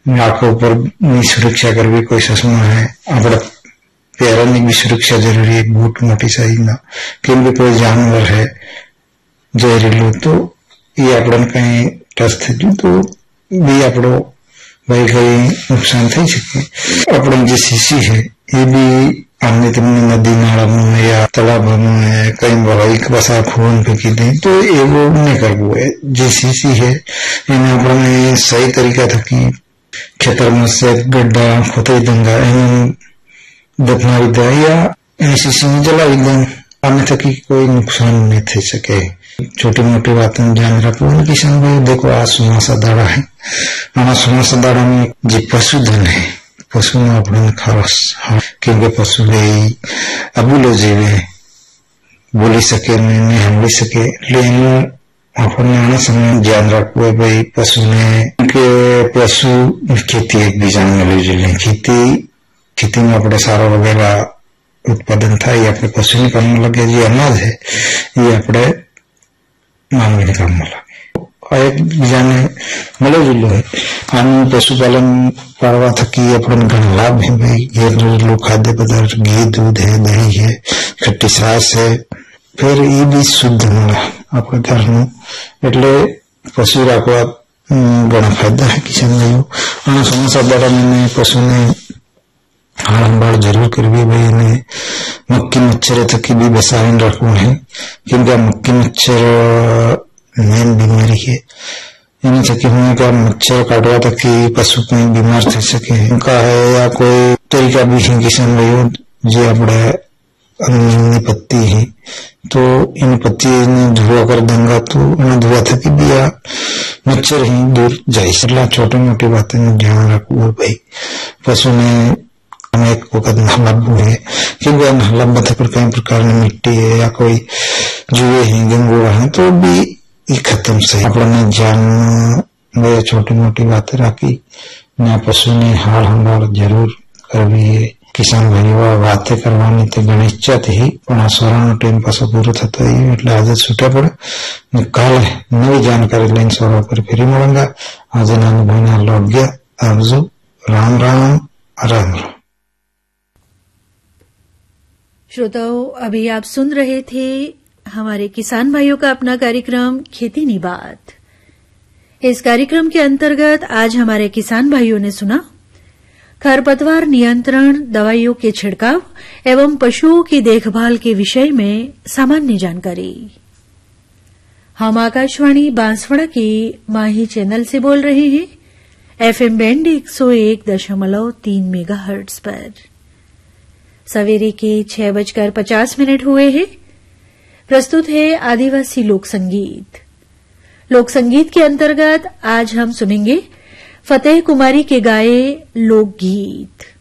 આંખો ઉપરની સુરક્ષા કરવી, કોઈ ચશ્મા હે, આપણા પહેરવાની બી સુરક્ષા જરૂરી, એક બૂટ મોટી સાઈઝના, કેમ કે કોઈ જાનવર હે ઝેરીલું તો એ આપણને કઈ ટચ થઈ ગયું તો બી આપણો ભાઈ કઈ નુકસાન થઈ શકે. આપણે જે શીશી છે એ બી આમને તમને નદી નાળામાં યા તળાવમાં કઈ ભરાઈ પસાર ફોન ફેંકી દે તો એવું નહીં કરવું હોય. જે શીશી છે એને આપણે સહી તરીકા થકી ખેતરમાં से गड्ढा खोदाई देंगे, दफनावी दे या ऐसी चीजें जलाई दें, आने तक कोई नुकसान नहीं थे सके. छोटी मोटी बातें ध्यान रखो. किसान भाई देखो आज सुमासा दाड़ा है, आना सुमासा दाड़ा में जो पशुधन है, पशु में अपने खास क्योंकि पशु अबूलो जीवे बोली सके नहीं हमली सके, लेकिन આપણને આના સમય ધ્યાન રાખવું હોય ભાઈ પશુને કે પશુ ખેતી એકબીજાને મળવી જોઈએ. ખેતીમાં આપણે સારા વગેરે ઉત્પાદન થાય આપણે પશુને કામમાં લાગે, જે અનાજ છે એ આપણે માનવીને કામમાં લાગે, એકબીજાને મળવું જોઈએ. આનું પશુપાલન પાળવા થકી આપણને ઘણા લાભ છે ભાઈ. ઘેરનું ખાદ્ય પદાર્થ, ઘી, દૂધ है, दही है, खट्टी छाछ है, फिर ये भी शुद्ध મળે આપણે ઘરનું. એટલે પશુ રાખવા ઘણા ફાયદા છે કિસાન ભાઈઓ. અને ચોમાસા દરમિયાન પશુને હાળ જરૂર કરવી ભાઈ. અને મક્કી મચ્છર થકી બી બસાવીને રાખવું છે, કેમ કે આ મક્કી મચ્છર મેન બીમારી છે. એની થકી હું કે મચ્છર કાઢવા થકી પશુ કઈ બીમાર થઈ શકે કા હે યા કોઈ તરીકા બી છે કિસાન ભાઈઓ. જે આપણે નીમની પત્તી है तो इन पत्ती ने धुआ कर देंगे तो उन्हें धुआ थकी भी आ मच्छर ही दूर जाए. એટલે छोटी मोटी बातें में ध्यान रखવું भाई. पशु ने हमें एक वक्त नहलाबू है, क्योंकि नहलाबा पर कई प्रकार की मिट्टी है या कोई जुए हैं, गंगोड़ा है तो भी ये खत्म से अपने जान में छोटी मोटी बातें राखी ने पशु ने हाल हंगाल जरूर करवी है. કિસાન ભાઈઓ વાતે કરવાની તે ઘણી ઈચ્છા હતી, પણ આ સોરાનો ટાઈમ પાછો પૂરો થતો હોય એટલે આજે છૂટા પડે ને કાલે નવી જાણકારી લઈને સોરા પર ફરી મળેંગા. આજે નાનું ભાઈના लौट गया. આવજો. राम राम राम राम. श्रोताओं, अभी आप सुन रहे थे हमारे किसान भाइयों का अपना कार्यक्रम खेतीनी बात. इस कार्यक्रम के अंतर्गत आज हमारे किसान भाइयों ने सुना खरपतवार नियंत्रण, दवाइयों के छिड़काव एवं पशुओं की देखभाल के विषय में सामान्य जानकारी. हम आकाशवाणी बांसवाड़ा की माही चैनल से बोल रहे हैं, FM बैंड 101.3 मेगाहर्ट्ज पर. सवेरे के 6:50 हुए हैं. प्रस्तुत है आदिवासी लोक संगीत. लोक संगीत के अंतर्गत आज हम सुनेंगे फतेह कुमारी के गाए लोकगीत.